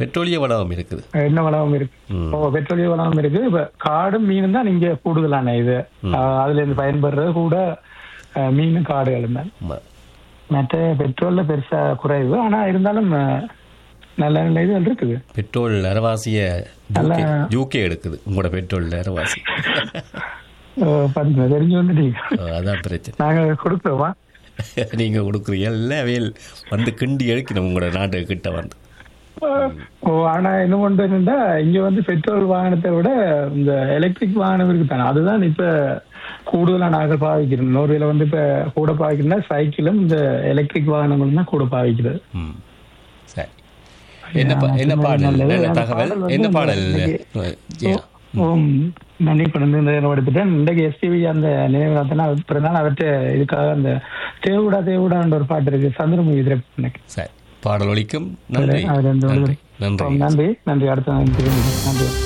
பெட்ரோலிய வளமும் இருக்குது, எண்ணெய் வளமும் இருக்கு. பெட்ரோலிய வளமும் இருக்கு. இப்ப காடும் மீனும் தான் நீங்க கூடுதலான இது. அதுல இருந்து பயன்படுறது கூட மீன் காடுகளும் தான். மற்ற பெட்ரோல்ல பெருசா குறைவு. ஆனா இருந்தாலும் நல்ல நல்ல இது இருக்குது. பெட்ரோல் அரைவாசிய யூகே எடுக்குது. உங்களோட பெட்ரோல் அரைவாசி தெரிஞ்சு வந்துட்டீங்க. அதான் பிரச்சனை. நாங்க கொடுக்குறோமா? நீங்க கொடுக்குறீங்க இல்லை அவையில் வந்து கிண்டி எடுக்கணும் உங்களோட நாட்டு கிட்ட வந்து. ஆனா என்ன பண்றேன்னா இங்க வந்து பெட்ரோல் வாகனத்தை விட இந்த எலக்ட்ரிக் வாகனம் இருக்குதானே, அதுதான் இப்ப கூடுதலா நாங்கள் பாவிக்கிறோம். நோர்வேல வந்து இப்ப கூட பாவிக்கிறோம்னா சைக்கிளும் இந்த எலக்ட்ரிக் வாகனங்களும் தான் கூட பாவிக்கிறது. சரி, என்ன பாடல், தகவல், என்ன பாடல்? எடுத்துட்டேன் இன்றைக்கு எஸ்பிபி அந்த நினைவு பிறந்தாலும் அவற்றை இதுக்காக அந்த தேவுடா தேவுடான்ற ஒரு பாட்டு இருக்கு, சந்திரமுகி திரைப்படம். சரி, பாடல் ஒலிக்கும். நன்றி. நன்றி. அடுத்த நன்றி.